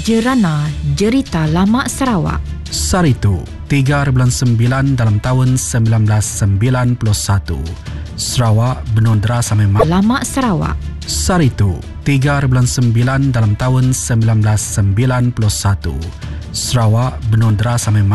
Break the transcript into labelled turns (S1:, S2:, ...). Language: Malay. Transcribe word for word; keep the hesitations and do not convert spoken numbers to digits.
S1: Jerana Jerita Lama Sarawak.
S2: Saritu, tiga bulan sembilan dalam tahun sembilan belas sembilan puluh satu. Sarawak Benondra sampai Ma-
S1: Lama Sarawak.
S2: Saritu, tiga bulan sembilan dalam tahun sembilan belas sembilan puluh satu. Sarawak Benondra sampai